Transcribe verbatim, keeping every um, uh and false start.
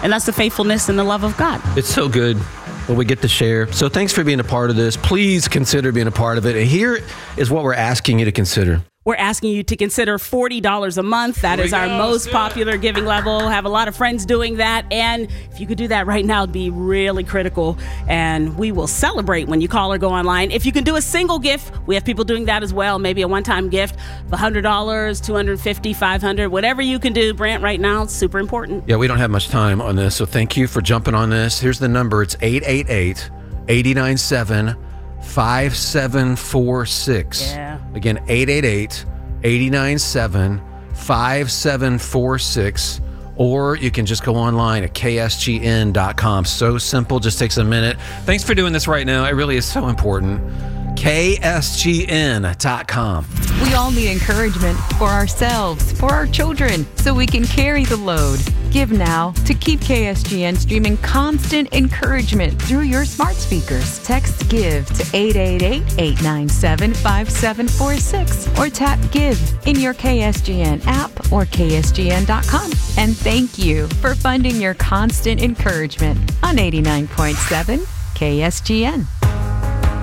And that's the faithfulness and the love of God. It's so good what we get to share. So thanks for being a part of this. Please consider being a part of it. And here is what we're asking you to consider. We're asking you to consider forty dollars a month. That is our most popular giving level. Have a lot of friends doing that. And if you could do that right now, it'd be really critical. And we will celebrate when you call or go online. If you can do a single gift, we have people doing that as well. Maybe a one-time gift of one hundred dollars, two hundred fifty dollars, five hundred dollars, whatever you can do, Brant, right now. It's super important. Yeah, we don't have much time on this. So thank you for jumping on this. Here's the number. It's eight eight eight, eight nine seven, five seven four six. Yeah. Again, eight eight eight, eight nine seven, five seven four six. Or you can just go online at K S G N dot com. So simple, just takes a minute. Thanks for doing this right now. It really is so important. K S G N dot com. We all need encouragement for ourselves, for our children, so we can carry the load. Give now to keep K S G N streaming constant encouragement through your smart speakers. Text GIVE to eight eight eight, eight nine seven, five seven four six or tap GIVE in your K S G N app or K S G N dot com. And thank you for funding your constant encouragement on eighty-nine point seven K S G N.